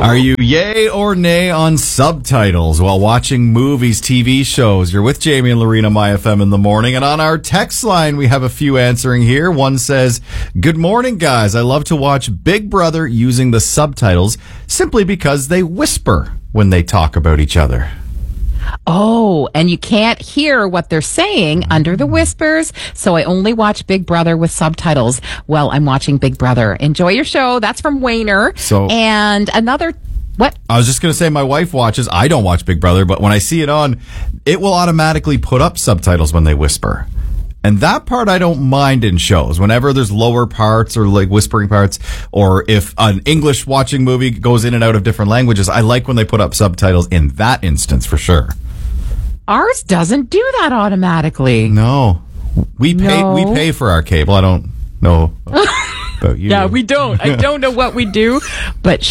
Are you yay or nay on subtitles while watching movies, TV shows? You're with Jamie and Lorena, My FM in the morning. And on our text line, we have a few answering here. One says, good morning, guys. I love to watch Big Brother using the subtitles simply because they whisper when they talk about each other. Oh, and you can't hear what they're saying under the whispers. So I only watch Big Brother with subtitles while I'm watching Big Brother. Enjoy your show. That's from Wayner. And another... What? I was just going to say my wife watches. I don't watch Big Brother, but when I see it on, it will automatically put up subtitles when they whisper. And that part I don't mind in shows. Whenever there's lower parts or like whispering parts, or if an English watching movie goes in and out of different languages, I like when they put up subtitles in that instance for sure. Ours doesn't do that automatically. No. We pay for our cable. I don't know about you. Yeah, we don't. I don't know what we do, but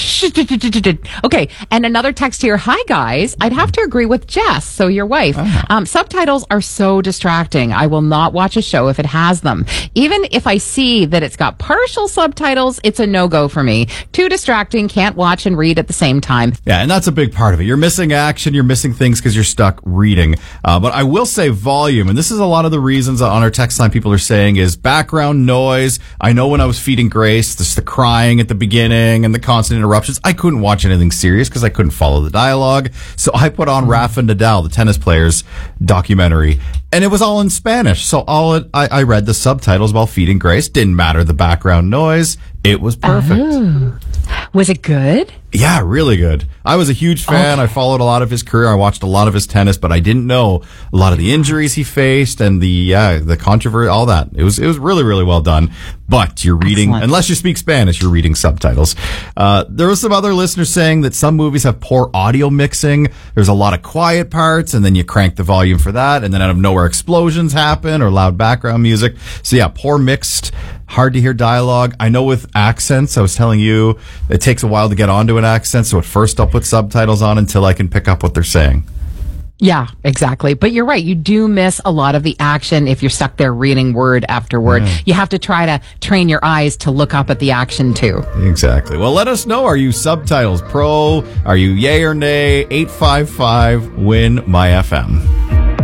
okay. And another text here. Hi, guys. I'd have to agree with Jess, so your wife. Subtitles are so distracting. I will not watch a show if it has them. Even if I see that it's got partial subtitles, it's a no-go for me. Too distracting. Can't watch and read at the same time. Yeah, and that's a big part of it. You're missing action. You're missing things because you're stuck reading. But I will say volume, and this is a lot of the reasons on our text line people are saying is background noise. I know when I was feeding Grace, just the crying at the beginning and the constant interruptions, I couldn't watch anything serious because I couldn't follow the dialogue. So I put on Rafa Nadal, the tennis players documentary, and it was all in Spanish. So I read the subtitles while feeding Grace. Didn't matter the background noise. It was perfect. Oh. Was it good? Yeah, really good. I was a huge fan. Okay. I followed a lot of his career. I watched a lot of his tennis, but I didn't know a lot of the injuries he faced and the controversy, all that. It was really, really well done. But you're reading, unless you speak Spanish, you're reading subtitles. There was some other listeners saying that some movies have poor audio mixing. There's a lot of quiet parts, and then you crank the volume for that, and then out of nowhere explosions happen or loud background music. So yeah, poor mixed, hard to hear dialogue. I know with accents, I was telling you, it takes a while to get onto an accent. So at first I'll put subtitles on until I can pick up what they're saying. Yeah, exactly. But you're right. You do miss a lot of the action if you're stuck there reading word after word. Yeah. You have to try to train your eyes to look up at the action too. Exactly. Well, let us know. Are you subtitles pro? Are you yay or nay? 855-WIN-MY-FM.